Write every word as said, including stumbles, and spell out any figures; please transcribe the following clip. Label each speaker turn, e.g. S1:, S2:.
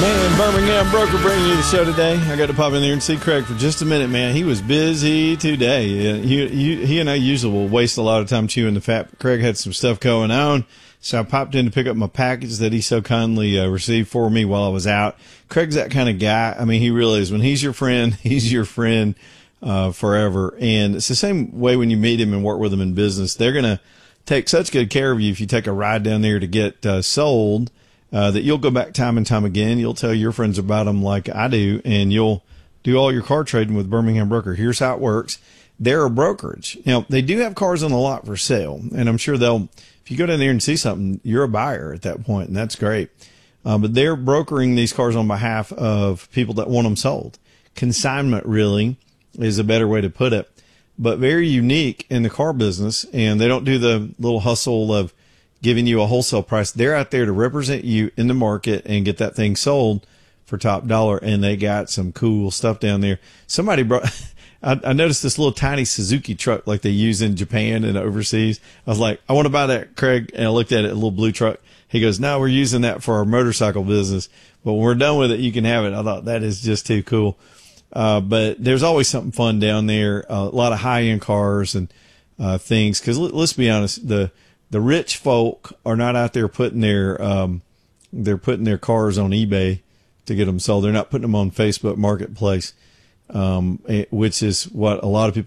S1: Man, Birmingham Broker bringing you the show today. I got to pop in there and see Craig for just a minute, man. He was busy today. He, he, he and I usually will waste a lot of time chewing the fat, but Craig had some stuff going on, so I popped in to pick up my package that he so kindly uh, received for me while I was out. Craig's that kind of guy. I mean, he really is. When he's your friend, he's your friend uh, forever. And it's the same way when you meet him and work with him in business. They're going to take such good care of you if you take a ride down there to get uh, sold. Uh, that you'll go back time and time again. You'll tell your friends about them like I do, and you'll do all your car trading with Birmingham Broker. Here's how it works. They're a brokerage. Now, they do have cars on the lot for sale, and I'm sure they'll, if you go down there and see something, you're a buyer at that point, and that's great. Uh, but they're brokering these cars on behalf of people that want them sold. Consignment, really, is a better way to put it, but very unique in the car business, and they don't do the little hustle of giving you a wholesale price. They're out there to represent you in the market and get that thing sold for top dollar. And they got some cool stuff down there. Somebody brought, I, I noticed this little tiny Suzuki truck like they use in Japan and overseas. I was like, I want to buy that, Craig. And I looked at it, a little blue truck. He goes, no, we're using that for our motorcycle business, but when we're done with it, you can have it. I thought that is just too cool. Uh, but there's always something fun down there. Uh, a lot of high end cars and, uh, things. Cause let, let's be honest, the, The rich folk are not out there putting their, um, they're putting their cars on eBay to get them sold. They're not putting them on Facebook Marketplace, um, which is what a lot of people